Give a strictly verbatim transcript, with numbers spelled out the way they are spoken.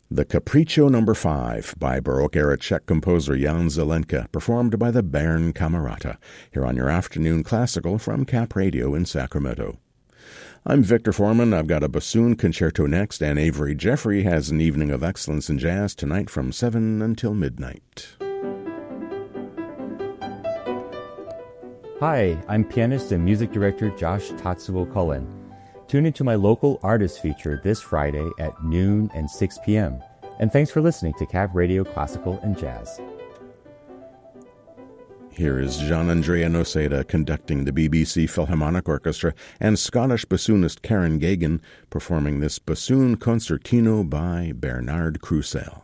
The Capriccio Number five by Baroque-era Czech composer Jan Zelenka, performed by the Bern Camerata, here on your afternoon classical from Cap Radio in Sacramento. I'm Victor Foreman. I've got a bassoon concerto next, and Avery Jeffrey has an evening of excellence in jazz tonight from seven until midnight. Hi, I'm pianist and music director Josh Tatsuo Cullen. Tune into my local artist feature this Friday at noon and six p.m. And thanks for listening to Cap Radio Classical and Jazz. Here is Gian-Andrea Noseda conducting the B B C Philharmonic Orchestra and Scottish bassoonist Karen Gagan performing this bassoon concertino by Bernard Crusel.